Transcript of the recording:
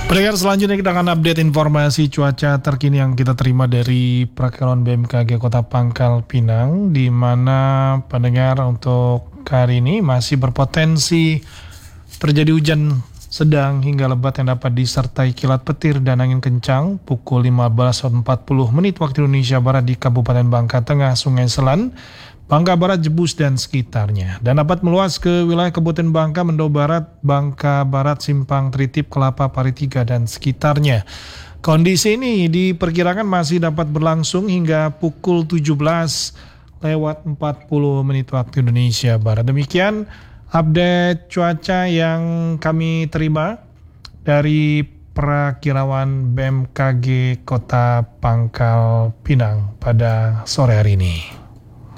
Pendengar, selanjutnya kita akan update informasi cuaca terkini yang kita terima dari Perakilan BMKG Kota Pangkal Pinang, di mana pendengar untuk hari ini masih berpotensi terjadi hujan sedang hingga lebat yang dapat disertai kilat petir dan angin kencang pukul 15.40 menit waktu Indonesia Barat di Kabupaten Bangka Tengah, Sungai Selan, Bangka Barat, Jebus, dan sekitarnya. Dan dapat meluas ke wilayah Kabupaten Bangka, Mendo Barat, Bangka Barat, Simpang Tritip, Kelapa, Paritiga, dan sekitarnya. Kondisi ini diperkirakan masih dapat berlangsung hingga pukul 17:40 menit waktu Indonesia Barat. Demikian update cuaca yang kami terima dari Perakirawan BMKG Kota Pangkal Pinang pada sore hari ini.